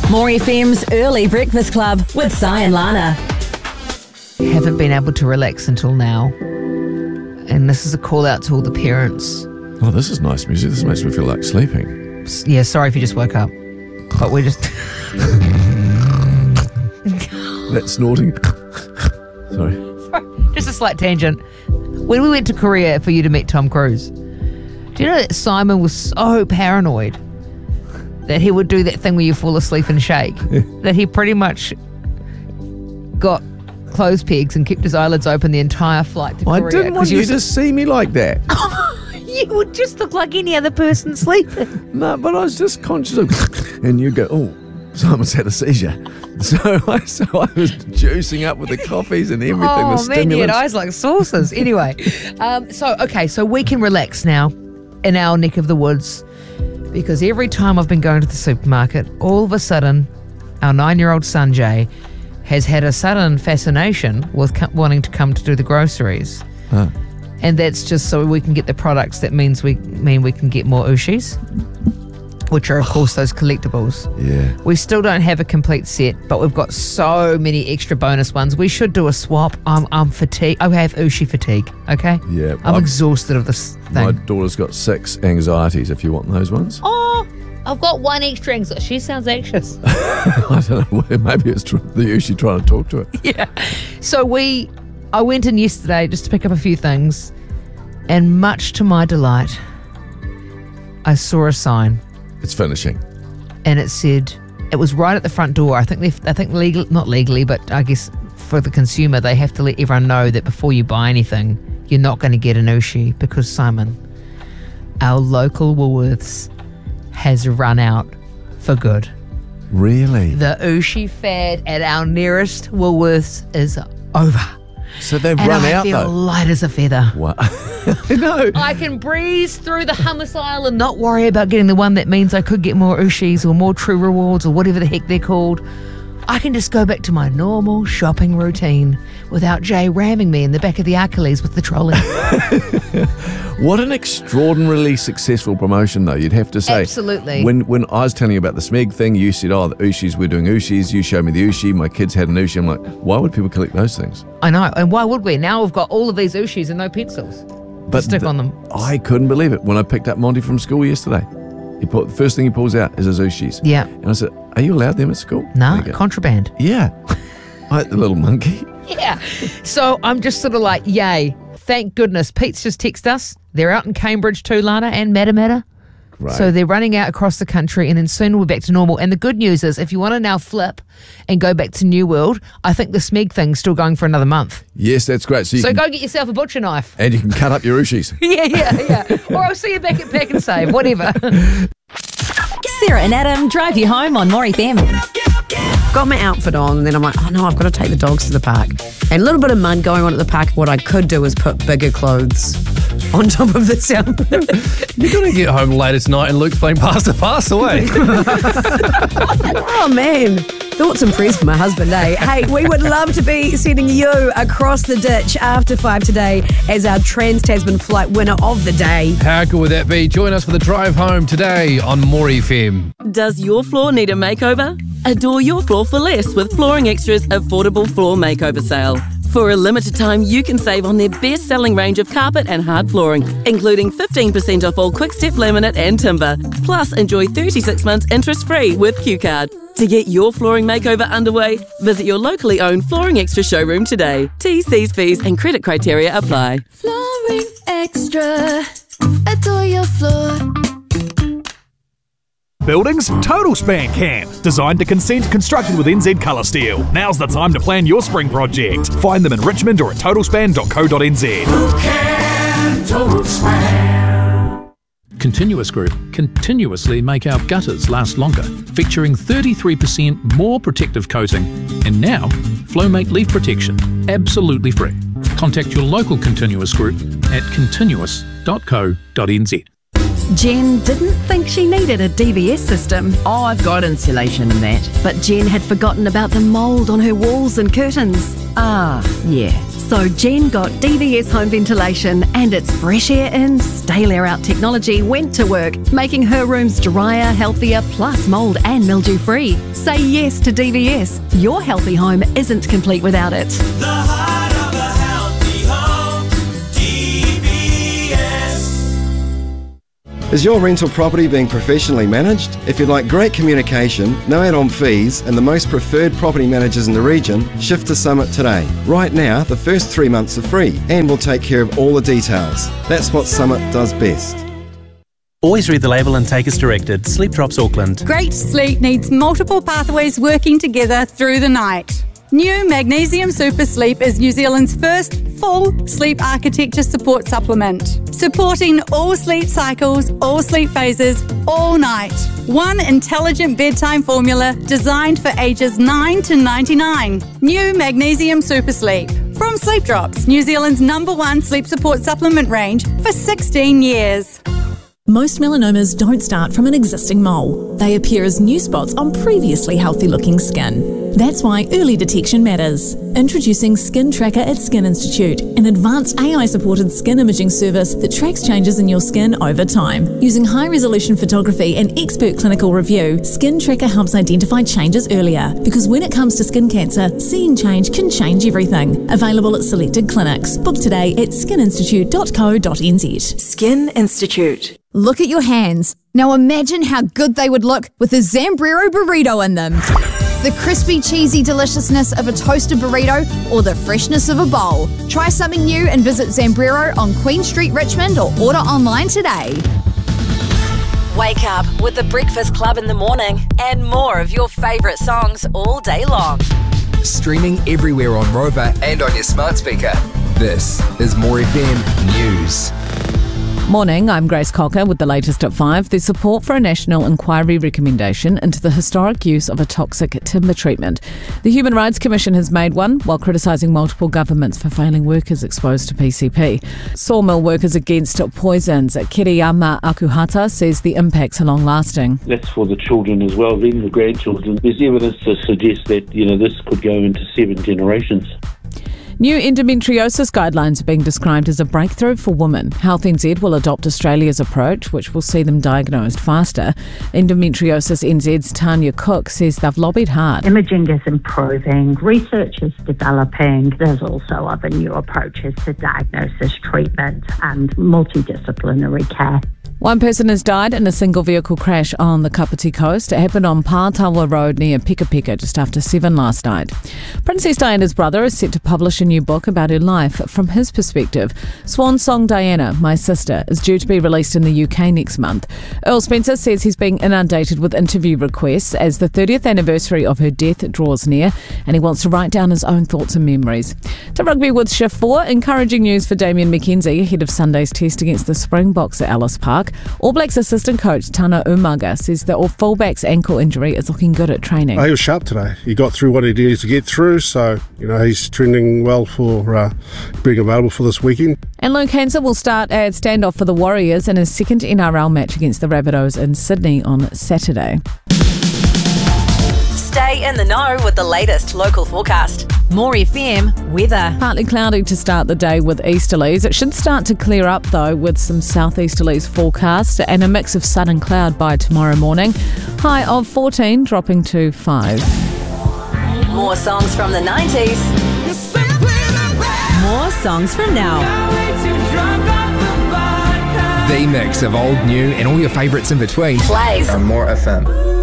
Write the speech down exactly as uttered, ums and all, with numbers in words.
More F M's Early Breakfast Club with Si and Lana. Haven't been able to relax until now. And this is a call out to all the parents. Oh, this is nice music. This makes me feel like sleeping. Yeah, sorry if you just woke up. But we're just... That snorting. Sorry. Sorry. Just a slight tangent. When we went to Korea for you to meet Tom Cruise, do you know that Simon was so paranoid that he would do that thing where you fall asleep and shake, that he pretty much got clothes pegs and kept his eyelids open the entire flight to Korea. I didn't want you was, to see me like that. You would just look like any other person sleeping. No, but I was just conscious of... And you go, oh, Simon's had a seizure. So I, so I was juicing up with the coffees and everything, oh, the man, stimulants. you had eyes like saucers. Anyway, um, so, okay, so we can relax now in our neck of the woods, because every time I've been going to the supermarket, all of a sudden, our nine-year-old son, Jay, has had a sudden fascination with co- wanting to come to do the groceries. Huh. And that's just so we can get the products that means we mean we can get more Ooshis, which are, of course, those collectibles. Yeah. We still don't have a complete set, but we've got so many extra bonus ones. We should do a swap. I'm, I'm fatigued. I have Ooshi fatigue, okay? Yeah. I'm I've- exhausted of this thing. My daughter's got six anxieties, if you want those ones. Oh, I've got one extra anxiety. She sounds anxious. I don't know. Maybe it's tr- the Ushi trying to talk to her. Yeah. So we, I went in yesterday just to pick up a few things, and much to my delight, I saw a sign. It's finishing. And it said, it was right at the front door. I think they, I think legal, not legally, but I guess for the consumer, they have to let everyone know that before you buy anything, you're not going to get an Ooshi, because Simon, our local Woolworths has run out for good. Really? The Ooshi fad at our nearest Woolworths is over. So they've and run I out feel though. light as a feather. What? I know. I can breeze through the hummus aisle and not worry about getting the one that means I could get more Ooshis or more True Rewards or whatever the heck they're called. I can just go back to my normal shopping routine without Jay ramming me in the back of the Achilles with the trolley. What an extraordinarily successful promotion, though, you'd have to say. Absolutely. When when I was telling you about the Smeg thing, you said, oh, the Ooshis, we're doing Ooshis. You showed me the Ooshi. My kids had an Ooshi. I'm like, why would people collect those things? I know. And why would we? Now we've got all of these Ooshis and no pencils But to stick th- on them. I couldn't believe it when I picked up Monty from school yesterday. He put, the first thing he pulls out is his Ooshis. Yeah. And I said, are you allowed them at school? No, And he goes, contraband. yeah. I, the little monkey. Yeah. So I'm just sort of like, yay. Thank goodness. Pete's just texted us. They're out in Cambridge too, Lana, and Matamata. Right. So they're running out across the country, and then soon we're back to normal. And the good news is, if you want to now flip and go back to New World, I think the Smeg thing's still going for another month. Yes, that's great. So, you So can, go get yourself a butcher knife. and you can cut up your Ooshis. Yeah, yeah, yeah. Or I'll see you back at Pack and Save, whatever. Sarah and Adam drive you home on More F M. Got my outfit on, and then I'm like, oh no, I've got to take the dogs to the park. And a little bit of mud going on at the park. What I could do is put bigger clothes on top of the sound. You're going to get home later tonight and Luke's playing pass to pass away. Oh man, thoughts and prayers for my husband, eh? Hey, we would love to be sending you across the ditch after five today as our Trans-Tasman flight winner of the day. How good would that be? Join us for the drive home today on More F M. Does your floor need a makeover? Adore your floor for less with Flooring Extra's affordable floor makeover sale. For a limited time, you can save on their best-selling range of carpet and hard flooring, including fifteen percent off all Quickstep laminate and timber. Plus, enjoy thirty-six months interest-free with Q Card. To get your flooring makeover underway, visit your locally owned Flooring Extra showroom today. T's, C's, fees and credit criteria apply. Flooring Extra. Adore your floor. Buildings? Total Span can. Designed to consent, constructed with N Z Colour Steel. Now's the time to plan your spring project. Find them in Richmond or at total span dot co dot n z. Who can Total Span? Continuous Group continuously make our gutters last longer, featuring thirty-three percent more protective coating, and now Flowmate Leaf Protection, absolutely free. Contact your local Continuous Group at continuous dot co dot n z. Jen didn't think she needed a D V S system. Oh, I've got insulation in that. But Jen had forgotten about the mould on her walls and curtains. Ah, yeah. So Jen got D V S home ventilation and its fresh air in, stale air out technology went to work, making her rooms drier, healthier, plus mould and mildew free. Say yes to D V S. Your healthy home isn't complete without it. The heart of a healthy home, D V S. Is your rental property being professionally managed? If you'd like great communication, no add-on fees, and the most preferred property managers in the region, shift to Summit today. Right now, the first three months are free, and we'll take care of all the details. That's what Summit does best. Always read the label and take as directed. Sleep Drops Auckland. Great sleep needs multiple pathways working together through the night. New Magnesium Super Sleep is New Zealand's first full sleep architecture support supplement, supporting all sleep cycles, all sleep phases, all night. One intelligent bedtime formula designed for ages nine to ninety-nine. New Magnesium Super Sleep. From Sleep Drops, New Zealand's number one sleep support supplement range for sixteen years. Most melanomas don't start from an existing mole. They appear as new spots on previously healthy-looking skin. That's why early detection matters. Introducing Skin Tracker at Skin Institute, an advanced A I-supported skin imaging service that tracks changes in your skin over time. Using high-resolution photography and expert clinical review, Skin Tracker helps identify changes earlier. Because when it comes to skin cancer, seeing change can change everything. Available at selected clinics. Book today at skin institute dot co dot n z. Skin Institute. Look at your hands. Now imagine how good they would look with a Zambrero burrito in them. The crispy, cheesy deliciousness of a toasted burrito or the freshness of a bowl. Try something new and visit Zambrero on Queen Street, Richmond, or order online today. Wake up with the Breakfast Club in the morning and more of your favourite songs all day long. Streaming everywhere on Rover and on your smart speaker. This is More F M News. Morning, I'm Grace Cocker with the latest at five. There's support for a national inquiry recommendation into the historic use of a toxic timber treatment. The Human Rights Commission has made one while criticising multiple governments for failing workers exposed to P C P. Sawmill workers against poisons. Kiriyama Akuhata says the impacts are long lasting. That's for the children as well, even the grandchildren. There's evidence to suggest that, you know, this could go into seven generations. New endometriosis guidelines are being described as a breakthrough for women. Health N Z will adopt Australia's approach, which will see them diagnosed faster. Endometriosis N Z's Tanya Cook says they've lobbied hard. Imaging is improving, research is developing. There's also other new approaches to diagnosis, treatment and multidisciplinary care. One person has died in a single vehicle crash on the Kapiti coast. It happened on Pārtawa Road near Pika Pika just after seven last night. Princess Diana's brother is set to publish a new book about her life from his perspective. Swan Song Diana, My Sister, is due to be released in the U K next month. Earl Spencer says he's being inundated with interview requests as the thirtieth anniversary of her death draws near, and he wants to write down his own thoughts and memories. To rugby with Shift four, encouraging news for Damien McKenzie ahead of Sunday's test against the Springboks at Ellis Park. All Blacks assistant coach Tana Umaga says the fullback's ankle injury is looking good at training. Oh, he was sharp today. He got through what he needed to get through, so you know he's trending well for uh, being available for this weekend. And Luke Hansen will start at standoff for the Warriors in his second N R L match against the Rabbitohs in Sydney on Saturday. Stay in the know with the latest local forecast. More F M weather. Partly cloudy to start the day with easterlies. It should start to clear up though with some southeasterlies forecast and a mix of sun and cloud by tomorrow morning. High of fourteen dropping to five. More songs from the nineties. More songs from now. The mix of old, new and all your favourites in between. Plays on More F M.